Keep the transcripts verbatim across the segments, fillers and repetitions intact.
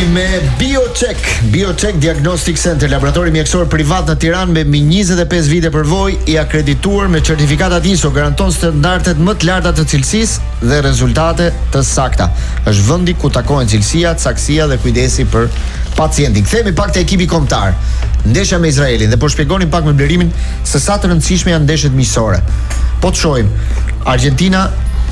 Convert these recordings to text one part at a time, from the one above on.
me Biocheck. Biocheck Diagnostic Center, laboratori mjekësor privat në Tiranë me mi njëzet e pesë vite përvojë, i akredituar me certifikatat I S O, garanton standardet më të larta të cilësisë dhe rezultate të sakta. Është vendi ku takohen cilësia, saktësia dhe kujdesi për pacientin. Kthehemi pak te ekipi kombëtar. Ndeshja me Izraelin dhe po shpjegonim pak me Blerimin se sa të rëndësishme janë ndeshjet miqësore. Po të shohim, Argentina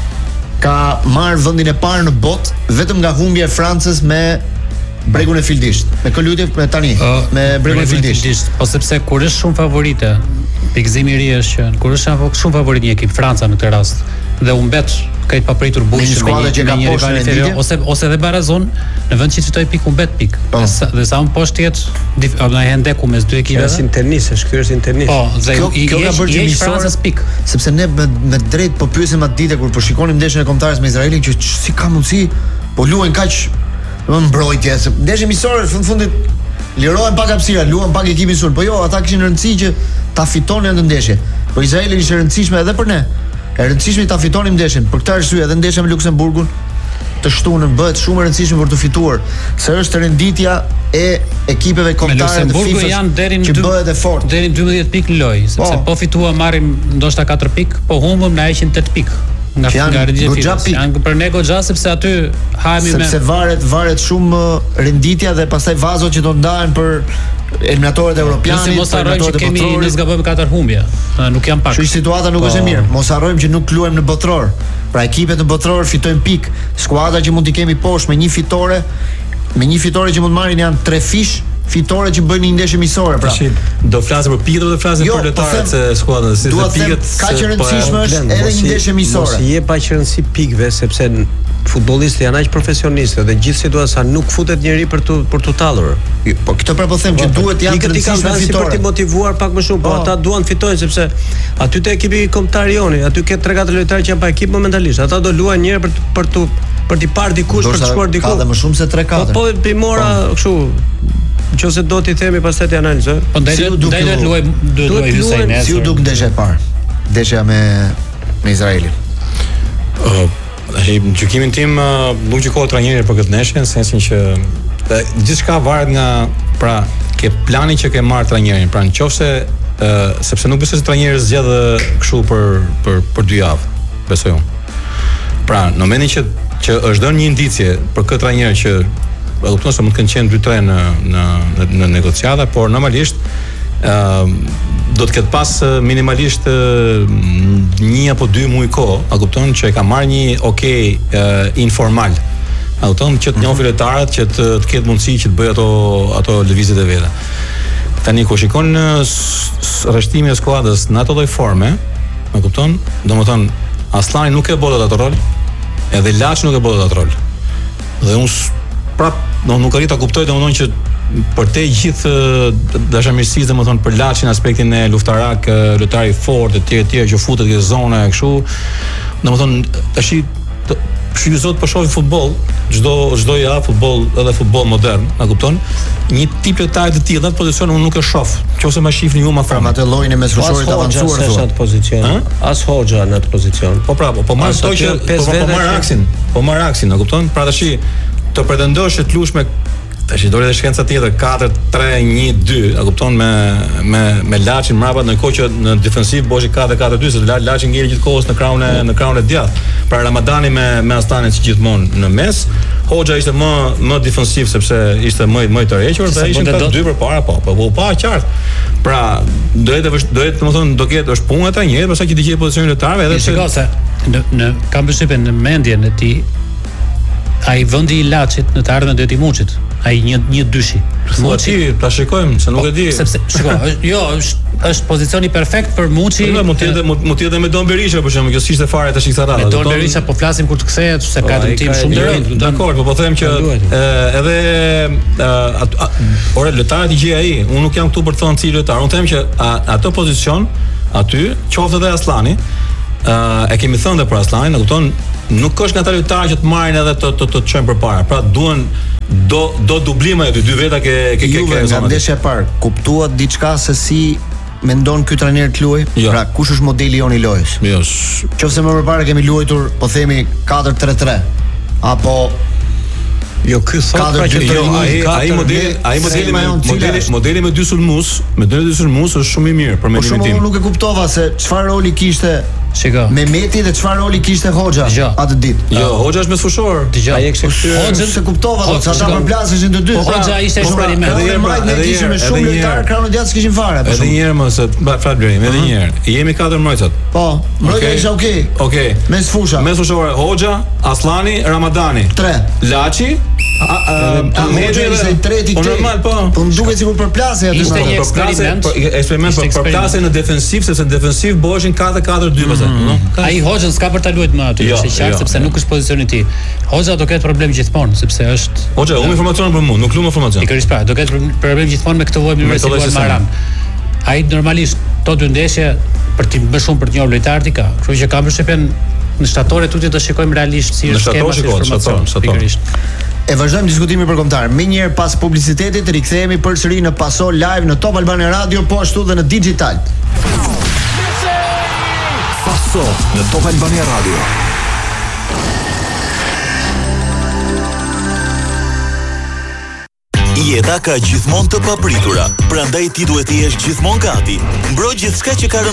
ka marrë vendin e parë në botë vetëm nga humbja e Francës me Bregun e Fildisht. Me kë lutje me tani, uh, me Bregun e Fildisht. Po sepse kur është shumë favorite, pikëzimi I ri është që kur është shumë favorit një ekip, Franca në këtë rast, dhe u mbet këtë papritur bush me një, me një rival inferior ose ose edhe Barazon në vend që fitoi pikë u mbet pikë. Oh. Dhe, dhe sa më poshtë jetë na hendeku mes dy ekipeve. Është tenis, është ky është tenis. Po, dhe kjo, i kjo ka bërë që Francës pikë. Sepse ne me, me drejt po pyesim atë ditë kur po shikonim ndeshjen e kombëtarës me Izraelin që si ka mundësi po luajnë kaq do mbrojtje, se ndeshja miqësore në fundit lirohen pak hapësira, luan pak ekipin sul, po jo, ata kishin rëndësi që ta fitonin atë ndeshje. Po Izraeli ishte rëndësishme edhe për ne. E rëndësishme ta fitonim ndeshjen. Për këtë arsye edhe ndeshja me Luksemburgun të shtunën bëhet shumë e rëndësishme për të fituar, se është renditja e ekipeve kombëtare të FIFA-s janë deri në që bëhet e fortë. Deri në dymbëdhjetë pikë lojë, sepse po, po fituam marrim ndoshta katër pikë, po humbëm na heqin tetë pikë. Nga nga renditja e janë për ne goxha sepse aty hajemi me sepse varet varet shumë renditja dhe pastaj vazot që do ndahen për eliminatorët europianë. Mos harrojmë që kemi ne zgabojmë katër humbje. Nuk janë pak. Kështu situata nuk është e mirë. Mos harrojmë që nuk luajmë në botror. Pra ekipet në botror fitojnë pikë. Skuadra që mund t'i kemi poshtë me një fitore, me një fitore që mund marrin janë tre fish fitore që bëjnë një ndeshje miqësore. Pra, do flasim për pikët, do flasim jo, për lojtarët se skuadra, si se pikët ka që rëndësishme është edhe një ndeshje miqësore. Mos i jep aq rëndësi pikëve sepse futbollistët janë aq profesionistë dhe gjithë situata nuk futet njëri për tu për tu tallur. Po këtë pra po them që duhet janë të rëndësishme fitore. Për të motivuar pak më shumë, po ata duan të fitojnë sepse aty te ekipi kombëtar joni, aty ke tre katër lojtarë që janë pa ekip momentalisht. Ata do luajnë një herë për për tu për të parë dikush, për të shkuar diku. Ka dhe më shumë se tre katër. Po po mora kështu nëse do t'i themi pastaj ti analizoj. Po ndaj ndaj duhet luaj duhet luaj Hysajn. Si u duk ndeshja e parë? Ndeshja me me Izraelin. Ë, ai në gjykimin tim nuk gjykohet trajneri për këtë ndeshje, në sensin që gjithçka varet nga pra ke plani që ke marrë trajnerin. Pra nëse ë sepse nuk besoj se trajneri zgjedh kështu për për për dy javë, besoj unë. Pra, në momentin që që është dhënë një indicje për këtë trajner që e kupton se mund të kenë qenë dy tre në në në, në negociata, por normalisht ë uh, do të ketë pas minimalisht uh, një apo dy muaj kohë, a kupton, që e ka marrë një okay uh, informal. A kupton që të njohë lojtarët, që të, të ketë mundësi që të bëjë ato ato lëvizjet e veta. Tani kur shikon rreshtimin e skuadrës në ato lloj forme, a kupton, domethënë Aslani nuk e bollot atë rol, edhe Laçi nuk e bollot atë rol. Dhe unë prap do nuk arrit ta kuptoj domethënë që për te gjithë dashamirësisë domethënë për Laçin aspektin e luftarak, lojtar I fortë e tjerë tjerë që futet në zona e kështu, domethënë tash shqyrëzohet po shohim futboll, çdo çdo javë futboll, edhe futboll modern, a kupton? Një tip lojtar të tillë në atë pozicion unë nuk e shoh. Nëse më shihni ju më fam atë llojin e mesfushërit të avancuar në atë pozicion. As Hoxha në atë pozicion. Po pra, po marr ato që po marr aksin, po marr aksin, a kupton? Pra tash të pretendosh të lush me tash dole dhe shkenca tjetër katër tre një dy, a kupton, me me me Laçin mbrapa, ndërkohë që në defensiv boshi katër katër dy, se Laçi ngeli gjithkohës në krahun e në krahun e djathtë. Pra Ramadani me me Astanin si gjithmonë në mes, Hoxha ishte më më defensiv sepse ishte më më I tërhequr dhe ishin këta dy përpara, po, po, po pa qartë. Pra dohet të dohet, domethënë, do ketë është puna e trajnerit, pastaj që të gjejë pozicionin lojtarëve edhe se se në në kam përshtypjen në mendjen e tij ai vendi I Laçit në të ardhmen do t'i Muçit. Ai një një dyshi. Muçi, ta shikojmë se nuk e di. Sepse shikoj, jo, është është pozicioni perfekt për Muçi. Po mund të jetë mund të jetë me Don Berisha për shembull, kjo s'ishte fare tash kësa radhë. Me Don Berisha po flasim kur të kthehet, se ka një tim shumë të rëndë. Dakor, po po them që edhe ore lojtarët I gjej ai, unë nuk jam këtu për të thënë cili lojtar. Unë them që ato pozicion aty, qoftë edhe Aslani, e kemi thënë për Aslanin, e kupton, nuk është nga ata lojtarë që të marrin edhe të të të çojnë përpara. Pra duan do do dublime aty dy veta ke ke ke ke nga ndeshja e parë. Kuptuat diçka se si mendon ky trajner të luajë? Jo. Pra kush është modeli jon I lojës? Jo. Qofse më përpara kemi luajtur, po themi katër tre tre apo Jo, ky thot pra që jo, ai ai modeli, ai modeli me modeli, modeli me dy sulmues, me dy sulmues është shumë i mirë për mendimin tim. Po shumë nuk e kuptova se çfarë roli kishte Shiko. Mehmeti dhe çfarë roli kishte Hoxha atë ditë. Jo, Hoxha është me fushor. Ai e kishte kthyer. Hoxha se kuptova, sa ata përplaseshin të dy. Po Hoxha ishte eksperiment. Edhe herë, edhe herë, me shumë lojtarë kranodiat s'kishin fare. Edhe një herë më se fal Blerim, edhe një herë. Jemi katër mbrojtësat. Po, mbrojtja ishte okay. Okej. Mes fusha. Mes fushore Hoxha, Aslani, Ramadani. tre. Laçi, Hoxha ishte i treti. Po normal po. Po më duket sikur përplasje aty. Ishte një eksperiment. Eksperiment për përplasje në defensiv, sepse në defensiv bëheshin katër katër dy pastaj, no? Ai Hoxhën s'ka për ta luajtur më aty, është qartë sepse nuk është pozicioni i tij. Hoxha do ketë problem gjithmonë sepse është Hoxha, unë informacionin për mua, nuk luam informacion. Pikërisht pra, do ketë problem gjithmonë me këtë lloj mënyrë si Maram. Ai normalisht to dy ndeshje për të më shumë për të njohur lojtarët i ka. Kështu që kam përshtypjen në shtatorë tutje do shikojmë realisht si është skema e informacionit. Pikërisht. E vazhdojmë diskutimin për kombëtar. Më njëherë pas publicitetit rikthehemi përsëri në Paso Live në Top Albania Radio, po ashtu dhe në digital. Paso në Top Albania Radio. Jeta ka gjithmonë të papritura, prandaj ti duhet të jesh gjithmonë gati. Mbro gjithçka që ka